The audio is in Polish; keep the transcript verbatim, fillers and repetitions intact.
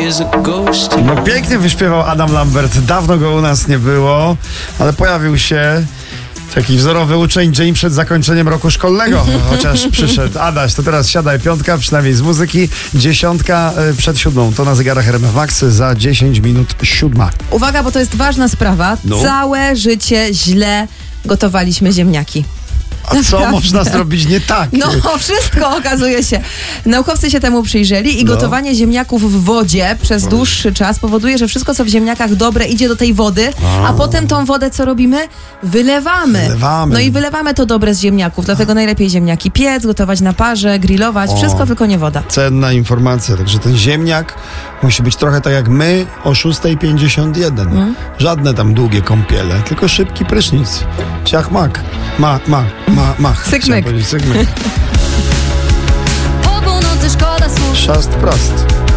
No pięknie wyśpiewał Adam Lambert. Dawno go u nas nie było, ale pojawił się taki wzorowy uczeń dzień przed zakończeniem roku szkolnego, chociaż przyszedł. Adaś, to teraz siadaj, piątka, przynajmniej z muzyki, dziesiątka przed siódmą. To na zegarach R M F Max za dziesięć minut siódma. Uwaga, bo to jest ważna sprawa. No. Całe życie źle gotowaliśmy ziemniaki. A co Naprawdę. można zrobić nie tak? No, wszystko okazuje się. Naukowcy się temu przyjrzeli i No. gotowanie ziemniaków w wodzie przez dłuższy czas powoduje, że wszystko, co w ziemniakach dobre, idzie do tej wody, a, a potem tą wodę co robimy? Wylewamy. Wylewamy. No i wylewamy to dobre z ziemniaków, dlatego najlepiej ziemniaki piec, gotować na parze, grillować, O. wszystko tylko nie woda. Cenna informacja, także ten ziemniak musi być trochę tak jak my o szósta pięćdziesiąt jeden. Mm. Żadne tam długie kąpiele, tylko szybki prysznic. Ciach mak. Ma, ma, ma, mach. Cyk, Chciałem myk. powiedzieć, cyk, myk. Po północy szkoda słów. Szast prost.